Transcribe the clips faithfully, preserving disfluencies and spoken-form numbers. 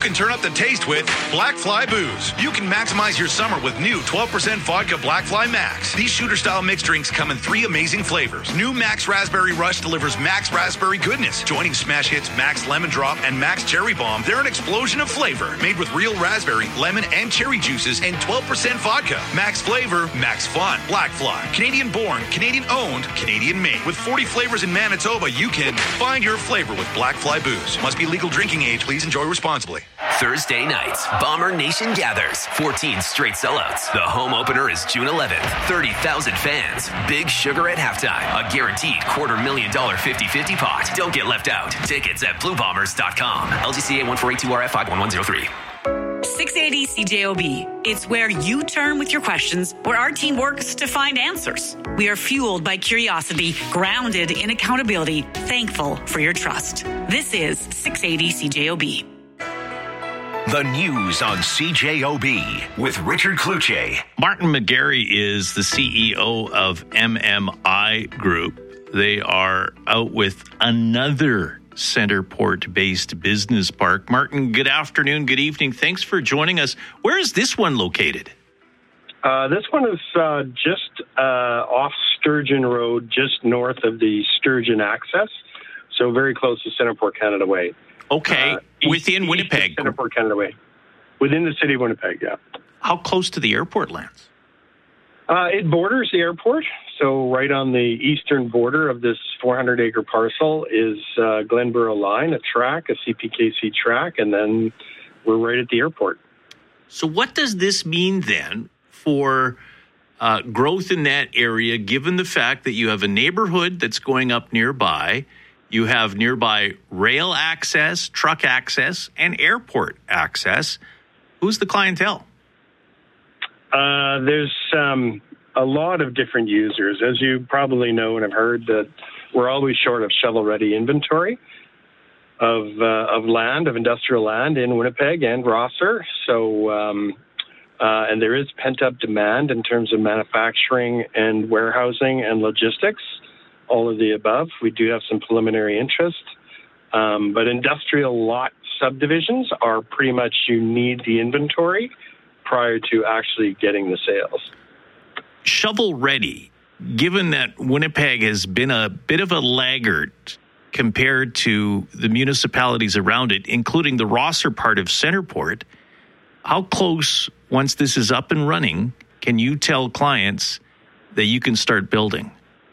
can turn up the taste with Black Fly Booze. You can maximize your summer with new twelve percent vodka Black Fly Max. These shooter-style mixed drinks come in three amazing flavors. New Max Raspberry Rush delivers Max Raspberry goodness. Joining smash hits Max Lemon Drop and Max Cherry Bomb, they're an explosion of flavor. Made with real raspberry, lemon, and cherry juices and twelve percent vodka. Max flavor, max fun. Black Fly. Canadian born, Canadian owned, Canadian made. With forty flavors in Manitoba, you can find your flavor with Black Fly Booze. Must be legal drinking age. Please enjoy responsibly. Thursday nights, Bomber Nation gathers. fourteen straight sellouts. The home opener is June eleventh. thirty thousand fans. Big Sugar at halftime. A guaranteed quarter million dollar fifty-fifty pot. Don't get left out. Tickets at blue bombers dot com. L G C A one four eight two R F five one one zero three. six eighty C J O B. It's where you turn with your questions, where our team works to find answers. We are fueled by curiosity, grounded in accountability, thankful for your trust. This is six eighty C J O B. The news on C J O B with Richard Cloutier. Martin McGarry is the C E O of M M I Group. They are out with another Centerport-based business park. Martin, good afternoon, good evening. Thanks for joining us. Where is this one located? Uh, this one is uh, just uh, off Sturgeon Road, just north of the Sturgeon access, so very close to Centerport Canada Way. Okay, uh, within east, Winnipeg. East Centerport Canada Way. Within the city of Winnipeg, yeah. How close to the airport lands? Uh, it borders the airport, so right on the eastern border of this four hundred acre parcel is uh, Glenborough Line, a track, a C P K C track, and then we're right at the airport. So what does this mean then for uh, growth in that area, given the fact that you have a neighborhood that's going up nearby, you have nearby rail access, truck access, and airport access? Who's the clientele? Uh, there's um, a lot of different users. As you probably know and have heard, that we're always short of shovel-ready inventory of uh, of land, of industrial land in Winnipeg and Rosser. So, um, uh, and there is pent-up demand in terms of manufacturing and warehousing and logistics, all of the above. We do have some preliminary interest. Um, but industrial lot subdivisions are pretty much, you need the inventory prior to actually getting the sales. Shovel ready, given that Winnipeg has been a bit of a laggard compared to the municipalities around it, including the Rosser part of Centerport, how close, once this is up and running, can you tell clients that you can start building?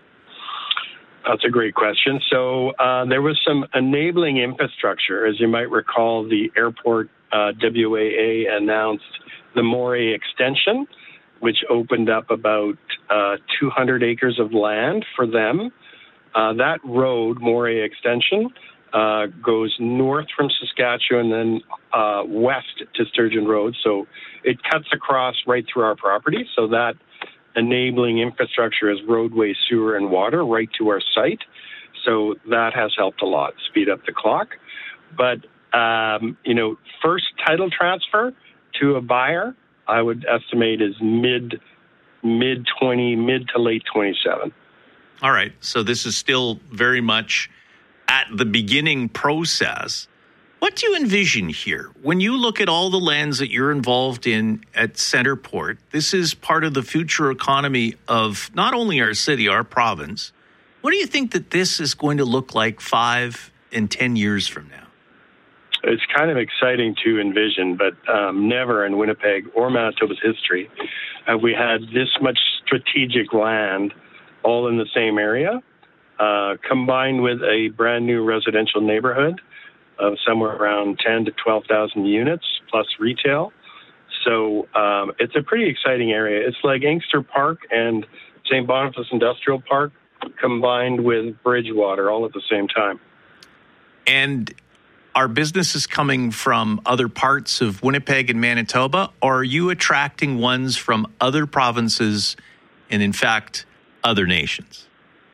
That's a great question. So uh, there was some enabling infrastructure. As you might recall, the airport uh, W A A announced the Moray extension, which opened up about uh, two hundred acres of land for them. Uh, that road, Moray extension, uh, goes north from Saskatchewan, then uh, west to Sturgeon Road. So it cuts across right through our property. So that enabling infrastructure is roadway, sewer, and water right to our site. So that has helped a lot, speed up the clock. But, um, you know, first title transfer to a buyer, I would estimate is mid, mid twenty, mid to late twenty-seven. All right. So this is still very much at the beginning process. What do you envision here? When you look at all the lands that you're involved in at Centerport, this is part of the future economy of not only our city, our province. What do you think that this is going to look like five and ten years from now? It's kind of exciting to envision, but um, never in Winnipeg or Manitoba's history have we had this much strategic land all in the same area, uh, combined with a brand new residential neighborhood of somewhere around ten to twelve thousand units plus retail. So um, it's a pretty exciting area. It's like Inkster Park and Saint Boniface Industrial Park combined with Bridgewater all at the same time. And are businesses coming from other parts of Winnipeg and Manitoba, or are you attracting ones from other provinces and, in fact, other nations?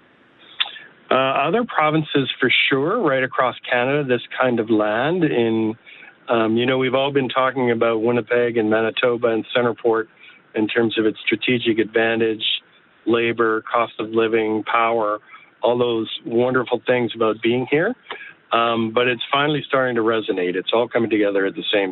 Uh, other provinces for sure, right across Canada, this kind of land. In, um, you know, we've all been talking about Winnipeg and Manitoba and Centerport in terms of its strategic advantage, labor, cost of living, power, all those wonderful things about being here. Um, but it's finally starting to resonate. It's all coming together at the same